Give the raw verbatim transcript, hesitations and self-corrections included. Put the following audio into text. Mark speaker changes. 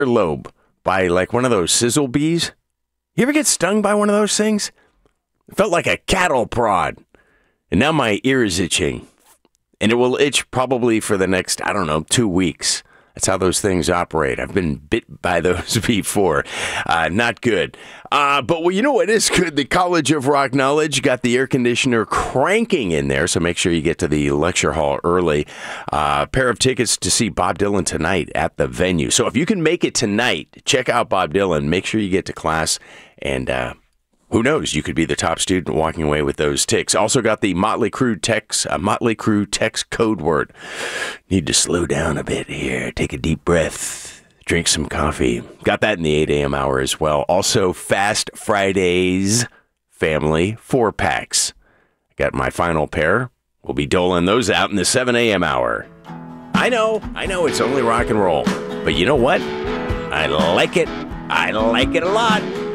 Speaker 1: earlobe by like one of those sizzle bees. You ever get stung by one of those things? It felt like a cattle prod. And now my ear is itching. And it will itch probably for the next, I don't know, two weeks. That's how those things operate. I've been bit by those before. Uh, not good. Uh, but, well, you know what is good? The College of Rock Knowledge got the air conditioner cranking in there, so make sure you get to the lecture hall early. Uh, a pair of tickets to see Bob Dylan tonight at the venue. So if you can make it tonight, check out Bob Dylan. Make sure you get to class, and uh, who knows? You could be the top student walking away with those ticks. Also got the Motley Crue text, uh, Motley Crue text code word. Need to slow down a bit here. Take a deep breath. Drink some coffee. Got that in the eight a.m. hour as well. Also, Fast Fridays family four packs. Got my final pair. We'll be doling those out in the seven a.m. hour. I know, I know it's only rock and roll. But you know what? I like it. I like it a lot.